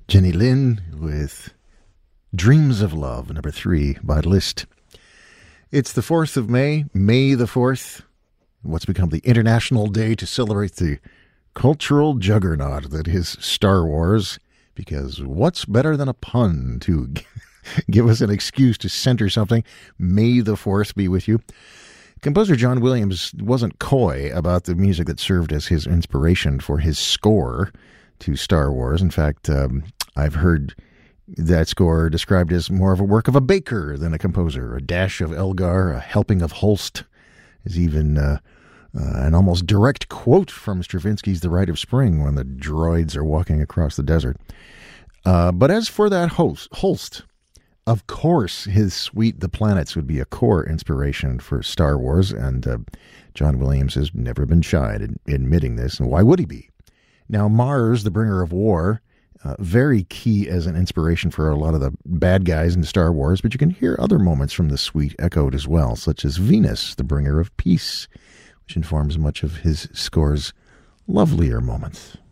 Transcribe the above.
Jenny Lynn with Dreams of Love, number 3 by Liszt. It's the 4th of May, May the 4th, what's become the international day to celebrate the cultural juggernaut that is Star Wars, because what's better than a pun to give us an excuse to center something? May the 4th be with you. Composer John Williams wasn't coy about the music that served as his inspiration for his score to Star Wars. In fact, I've heard that score described as more of a work of a baker than a composer. A dash of Elgar, a helping of Holst, is even an almost direct quote from Stravinsky's The Rite of Spring when the droids are walking across the desert. But as for that Holst, of course his suite The Planets would be a core inspiration for Star Wars, and John Williams has never been shy in admitting this, and why would he be? Now, Mars, the bringer of war, very key as an inspiration for a lot of the bad guys in Star Wars, but you can hear other moments from the suite echoed as well, such as Venus, the bringer of peace, which informs much of his score's lovelier moments.